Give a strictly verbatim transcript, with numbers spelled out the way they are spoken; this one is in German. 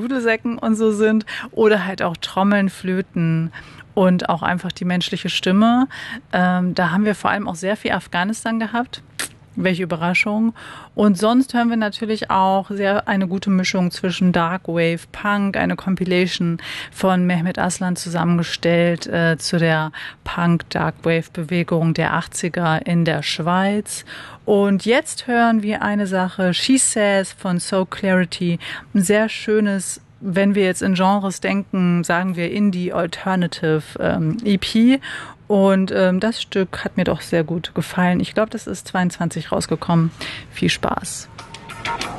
Dudelsäcken und so sind oder halt auch Trommeln, Flöten und auch einfach die menschliche Stimme. Ähm, da haben wir vor allem auch sehr viel Afghanistan gehabt. Welche Überraschung. Und sonst hören wir natürlich auch sehr eine gute Mischung zwischen Darkwave, Punk, eine Compilation von Mehmet Aslan zusammengestellt äh, zu der Punk-Darkwave-Bewegung der achtziger in der Schweiz. Und jetzt hören wir eine Sache, She Says von So Clarity, ein sehr schönes, wenn wir jetzt in Genres denken, sagen wir Indie Alternative ähm, E P. Und ähm, das Stück hat mir doch sehr gut gefallen. Ich glaube, das ist zweiundzwanzig rausgekommen. Viel Spaß.